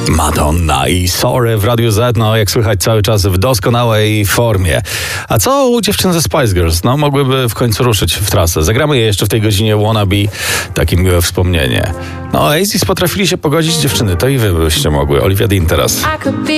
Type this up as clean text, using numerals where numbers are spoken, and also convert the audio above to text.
Madonna i Sorry w Radiu Z, jak słychać cały czas w doskonałej formie. A co u dziewczyn ze Spice Girls? Mogłyby w końcu ruszyć w trasę. Zagramy je jeszcze w tej godzinie Wannabe, takie miłe wspomnienie. Oasis potrafili się pogodzić, dziewczyny, to i wy byście mogły. Olivia Dean teraz.